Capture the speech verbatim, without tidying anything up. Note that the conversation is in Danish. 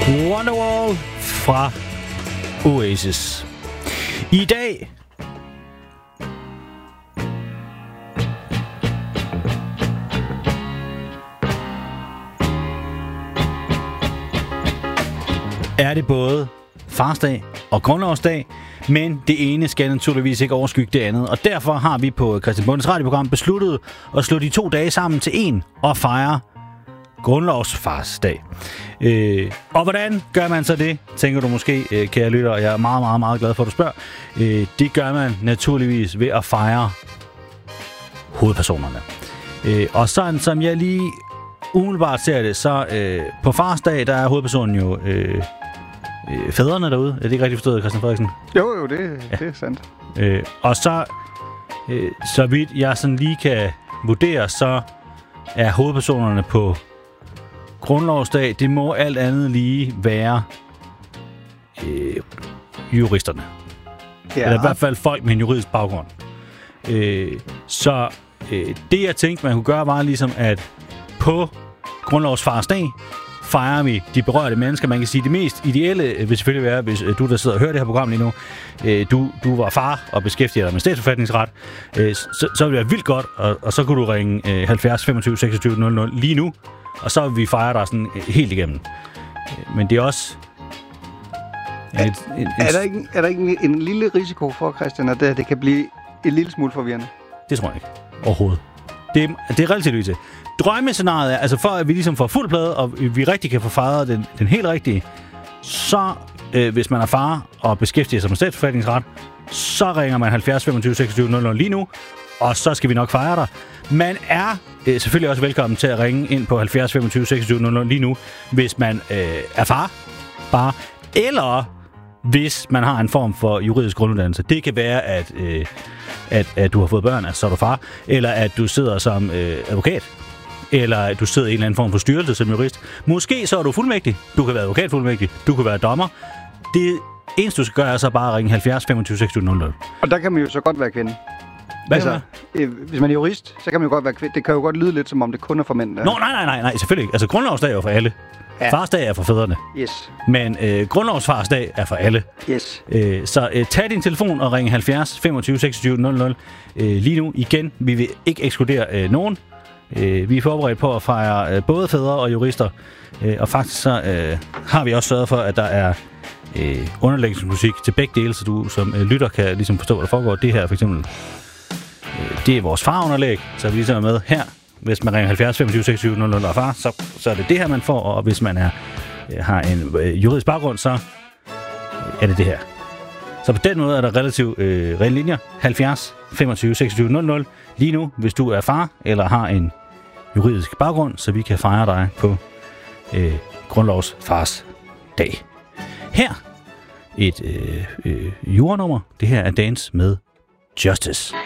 Wonderwall fra Oasis. I dag er det både farsdag og grundlovsdag, men det ene skal naturligvis ikke overskygge det andet. Og derfor har vi på Christian Bondes radioprogram besluttet at slå de to dage sammen til en og fejre grundlovsfarsdag. Øh, og hvordan gør man så det, tænker du måske, øh, kære lytter, og jeg er meget, meget, meget glad for, at du spørger. Øh, det gør man naturligvis ved at fejre hovedpersonerne. Øh, og sådan som jeg lige umiddelbart ser det, så øh, på farsdag, der er hovedpersonen jo øh, øh, fædrene derude. Er det ikke rigtigt forstået, Christian Frederiksen? Jo, jo, det, ja. Det er sandt. Øh, og så, øh, så vidt jeg sådan lige kan vurdere, så er hovedpersonerne på grundlovsdag, det må alt andet lige være øh, juristerne. Ja. Eller i hvert fald folk med en juridisk baggrund. Øh, så øh, det, jeg tænkte, man kunne gøre, var ligesom, at på grundlovsfarsdag fejrer vi de berørte mennesker. Man kan sige, det mest ideelle vil selvfølgelig være, hvis du, der sidder og hører det her program lige nu, øh, du, du var far og beskæftiger dig med statsforfatningsret, øh, så, så ville det være vildt godt, og, og så kunne du ringe øh, halvfjerds femogtyve seksogtyve nul nul lige nu, og så vil vi fejre dig sådan helt igennem. Men det er også... Er, et, et, et, er, der ikke, er der ikke en, en lille risiko for, Christian, at det, det kan blive en lille smule forvirrende? Det tror jeg ikke. Overhovedet. Det, det er relativt lyse. Drømmescenariet er, altså for at vi ligesom får fuld plade, og vi rigtig kan få fejret den, den helt rigtige, så øh, hvis man er far og beskæftiger sig med statsforfatningsret, så ringer man halvfjerds femogtyve seksogtyve nul nul lige nu, og så skal vi nok fejre dig. Man er øh, selvfølgelig også velkommen til at ringe ind på halvfjerds femogtyve seksogtyve nul nul lige nu, hvis man øh, er far, bare, eller hvis man har en form for juridisk grunduddannelse. Det kan være, at, øh, at, at du har fået børn, altså så er du far, eller at du sidder som øh, advokat, eller at du sidder i en eller anden form for styrelse som jurist. Måske så er du fuldmægtig. Du kan være advokatfuldmægtig. Du kan være dommer. Det eneste, du skal gøre, er så bare at ringe halvfjerds femogtyve seksogtyve nul nul. Og der kan man jo så godt være kvinde. Hvad altså, øh, hvis man er jurist, så kan man jo godt være kvinde. Det kan jo godt lyde lidt, som om det kun er for mænd. Der. Nå, nej, nej, nej, nej, selvfølgelig ikke. Altså, grundlovsdag er jo for alle. Ja. Farsdag er for fædrene. Yes. Men øh, grundlovsfarsdag er for alle. Yes. Øh, så øh, tag din telefon og ring halvfjerds femogtyve seksogtyve nul nul øh, lige nu. Igen, vi vil ikke ekskludere øh, nogen. Øh, vi er forberedt på at fejre øh, både fædre og jurister. Øh, og faktisk så øh, har vi også sørget for, at der er øh, underlægningsmusik til begge dele, så du som øh, lytter kan ligesom forstå, hvad der foregår. Det her for eksempel, øh, det er vores farunderlæg, så vi ligesom er med her. Hvis man ringer halvfjerds femogtyve seksogtyve nul nul og far, så, så er det det her, man får. Og hvis man er, øh, har en øh, juridisk baggrund, så øh, er det det her. Så på den måde er der relativt øh, rene linjer. halvfjerds femogtyve seksogtyve nul nul lige nu, hvis du er far eller har en juridisk baggrund, så vi kan fejre dig på øh, grundlovsfars dag. Her et øh, øh, jurenummer. Det her er Dance med Justice.